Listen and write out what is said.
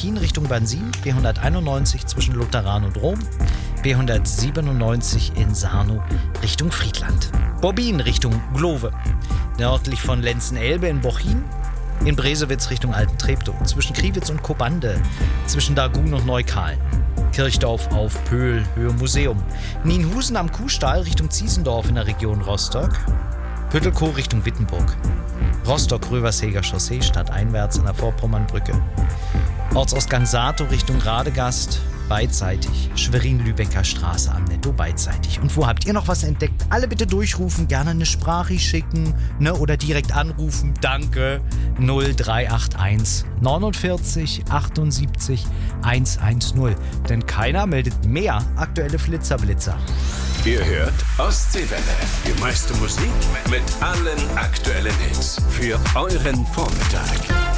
Eutin Richtung Bansin, B191 zwischen Lutheran und Rom, B197 in Sarnow Richtung Friedland. Bobbin Richtung Glove, nördlich von Lenzen-Elbe in Bochin, in Bresewitz Richtung Alten-Treptow, zwischen Kriwitz und Kobande, zwischen Dargun und Neukalen. Kirchdorf auf Pöhl, Höhe Museum. Nienhusen am Kuhstall Richtung Ziesendorf in der Region Rostock. Püttelkow Richtung Wittenburg. Rostock-Röversheger Chaussee stadteinwärts an der Vorpommernbrücke. Ortsausgang Sato Richtung Radegast, beidseitig. Schwerin-Lübecker Straße am Netto, beidseitig. Und wo habt ihr noch was entdeckt? Alle bitte durchrufen, gerne eine Sprache schicken, ne? Oder direkt anrufen. Danke. 0381 49 78 110. Denn keiner meldet mehr aktuelle Flitzer-Blitzer. Ihr hört Ostseewelle. Die meiste Musik mit allen aktuellen Hits. Für euren Vormittag.